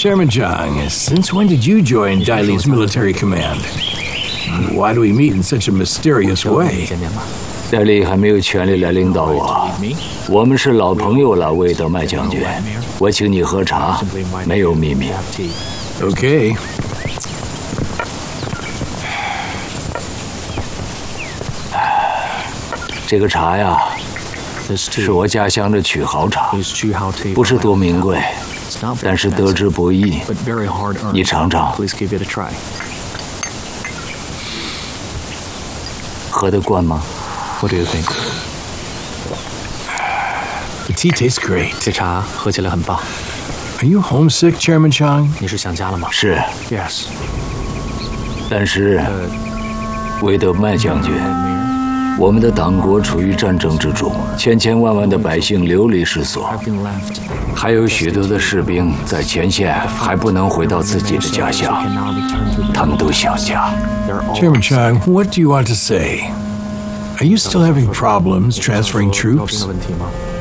Chairman Zhang, since when did you join Daili's military command? Why do we meet in such a mysterious way? 戴笠还没有权利来领导我，我们是老朋友了，魏德迈将军。我请你喝茶，没有秘密。 Okay. 这个茶呀，是我家乡的曲豪茶，不是多名贵，但是得之不易。你尝尝，喝得惯吗？ What do you think? The tea tastes great. 这茶喝起来很棒。 Are you homesick, Chairman Zhang? 你是想家了吗？ 是。 Yes. 但是，魏德迈将军，我们的党国处于战争之中，千千万万的百姓流离失所，还有许多的士兵在前线还不能回到自己的家乡，他们都想家。 Chairman Zhang, what do you want to say? Are you still having problems transferring troops?